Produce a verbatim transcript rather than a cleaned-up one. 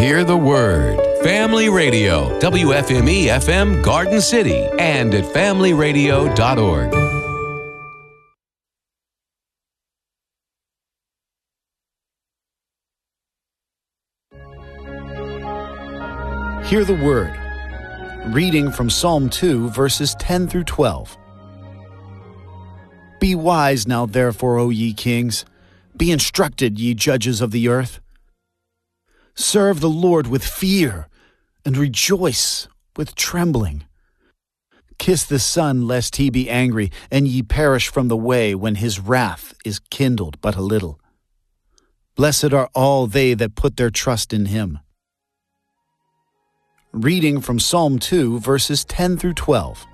Hear the Word. Family Radio, W F M E F M Garden City, and at family radio dot org. Hear the Word. Reading from Psalm two, verses ten through twelve. Be wise now, therefore, O ye kings. Be instructed, ye judges of the earth. Serve the Lord with fear, and rejoice with trembling. Kiss the Son, lest he be angry, and ye perish from the way when his wrath is kindled but a little. Blessed are all they that put their trust in him. Reading from Psalm two, verses ten through twelve.